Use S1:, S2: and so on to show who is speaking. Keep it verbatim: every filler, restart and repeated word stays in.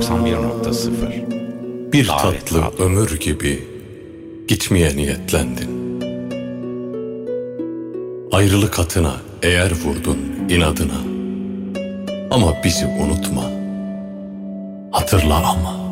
S1: doksan bir nokta sıfır.
S2: Bir
S1: Davet
S2: tatlı
S1: Radyo.
S2: ömür gibi gitmeye niyetlendin. Ayrılık atına eğer vurdun inadına. Ama bizi unutma, hatırla ama.